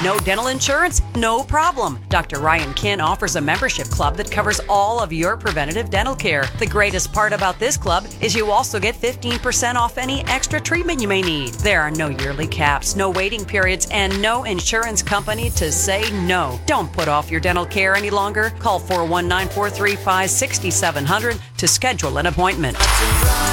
No dental insurance? No problem. Dr. Ryan Kin offers a membership club that covers all of your preventative dental care. The greatest part about this club is you also get 15% off any extra treatment you may need. There are no yearly caps, no waiting periods, and no insurance company to say no. Don't put off your dental care any longer. Call 419-435-6700 to schedule an appointment.